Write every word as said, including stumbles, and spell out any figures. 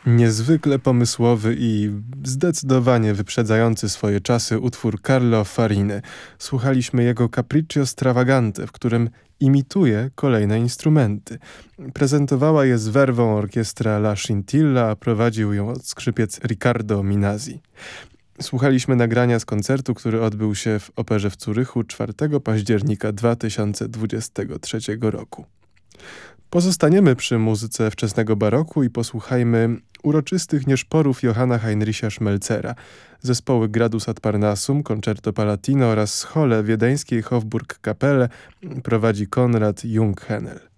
Niezwykle pomysłowy i zdecydowanie wyprzedzający swoje czasy utwór Carlo Fariny. Słuchaliśmy jego Capriccio Stravagante, w którym imituje kolejne instrumenty. Prezentowała je z werwą orkiestra La Scintilla, a prowadził ją skrzypiec Riccardo Minasi. Słuchaliśmy nagrania z koncertu, który odbył się w Operze w Zurychu czwartego października dwa tysiące dwudziestego trzeciego roku. Pozostaniemy przy muzyce wczesnego baroku i posłuchajmy uroczystych nieszporów Johanna Heinricha Schmelzera. Zespoły Gradus ad Parnassum, Concerto Palatino oraz Schole wiedeńskiej Hofburg Kapelle prowadzi Konrad Jung-Henel.